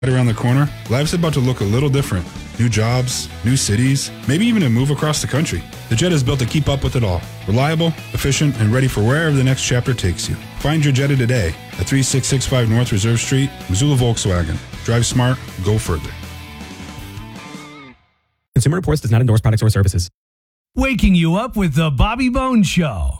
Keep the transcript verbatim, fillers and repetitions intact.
Right around the corner, life's about to look a little different. New jobs, new cities, maybe even a move across the country. The Jetta is built to keep up with it all. Reliable, efficient, and ready for wherever the next chapter takes you. Find your Jetta today at thirty-six sixty-five North Reserve Street, Missoula Volkswagen. Drive smart, go further. Consumer Reports does not endorse products or services. Waking you up with the Bobby Bones Show.